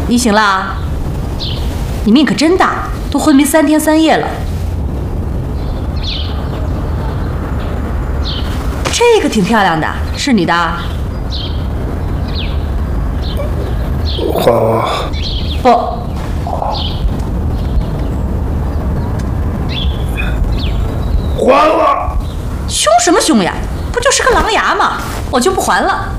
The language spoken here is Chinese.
你醒啦？你命可真大，都昏迷3天3夜了。这个挺漂亮的，是你的？ 还我！ 不， 还我！ 凶什么凶呀？不就是个狼牙吗？我就不还了。